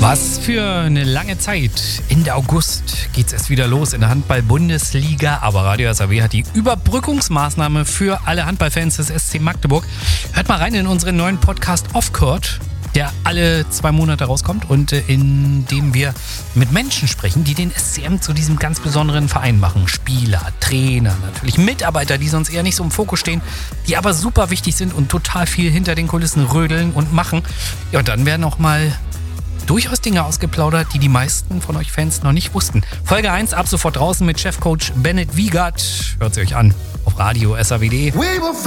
Was für eine lange Zeit. Ende August geht's erst wieder los in der Handball-Bundesliga. Aber Radio SAW hat die Überbrückungsmaßnahme für alle Handballfans des SC Magdeburg. Hört mal rein in unseren neuen Podcast Off Court, der alle 2 Monate rauskommt und in dem wir mit Menschen sprechen, die den SCM zu diesem ganz besonderen Verein machen. Spieler, Trainer, natürlich Mitarbeiter, die sonst eher nicht so im Fokus stehen, die aber super wichtig sind und total viel hinter den Kulissen rödeln und machen. Ja, und dann werden auch mal durchaus Dinge ausgeplaudert, die die meisten von euch Fans noch nicht wussten. Folge 1 ab sofort draußen mit Chefcoach Bennett Wiegert. Hört sie euch an auf Radio SAW.